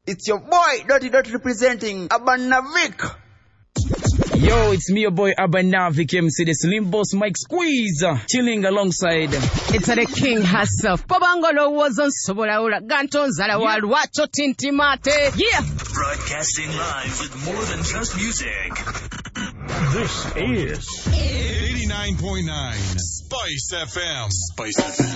It's your boy, Dirty Dirty, representing Abanavik. Yo, it's me, your boy Abanavik, MC the Slim Boss Mike Squeeze, chilling alongside. It's the king herself. Babangolo was on Sobolaula, Ganton Zalawal, Wacho Tintimate. Yeah! Broadcasting live with more than just music. This is 89.9 Spice FM. Spice FM.